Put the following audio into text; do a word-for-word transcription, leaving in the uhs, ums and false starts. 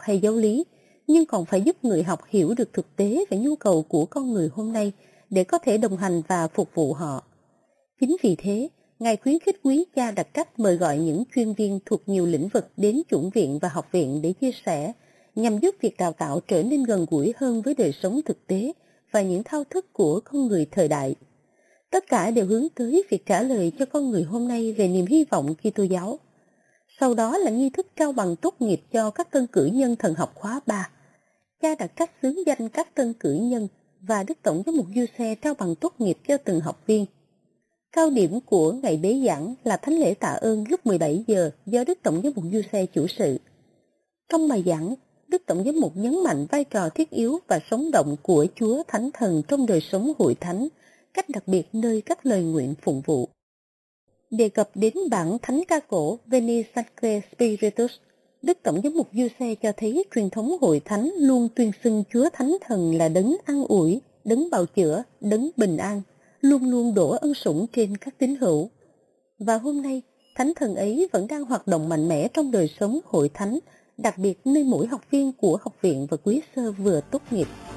hay giáo lý, nhưng còn phải giúp người học hiểu được thực tế và nhu cầu của con người hôm nay để có thể đồng hành và phục vụ họ. Chính vì thế, Ngài khuyến khích quý cha đặt cách mời gọi những chuyên viên thuộc nhiều lĩnh vực đến chủng viện và học viện để chia sẻ, nhằm giúp việc đào tạo trở nên gần gũi hơn với đời sống thực tế và những thao thức của con người thời đại. Tất cả đều hướng tới việc trả lời cho con người hôm nay về niềm hy vọng Kitô giáo. Sau đó là nghi thức trao bằng tốt nghiệp cho các tân cử nhân thần học khóa ba. Cha đặt cách xướng danh các tân cử nhân và Đức Tổng giám mục Giuse trao bằng tốt nghiệp cho từng học viên. Cao điểm của ngày bế giảng là thánh lễ tạ ơn lúc mười bảy giờ do Đức Tổng giám mục Giuse chủ sự. Trong bài giảng, Đức Tổng giám mục nhấn mạnh vai trò thiết yếu và sống động của Chúa Thánh Thần trong đời sống hội thánh, cách đặc biệt nơi các lời nguyện phụng vụ. Đề cập đến bản thánh ca cổ Veni Sancte Spiritus, Đức Tổng giám mục Giuse cho thấy truyền thống hội thánh luôn tuyên xưng Chúa Thánh Thần là đấng an ủi, đấng bào chữa, đấng bình an, luôn luôn đổ ân sủng trên các tín hữu. Và hôm nay, Thánh Thần ấy vẫn đang hoạt động mạnh mẽ trong đời sống hội thánh, đặc biệt nơi mỗi học viên của học viện và quý sơ vừa tốt nghiệp.